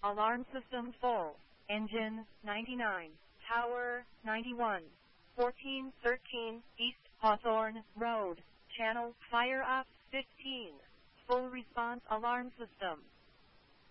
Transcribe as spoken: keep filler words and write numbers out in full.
Alarm system full. Engine, ninety-nine. Tower, ninety-one. fourteen thirteen East Hawthorne Road. Channel, fire up, fifteen. Full response alarm system.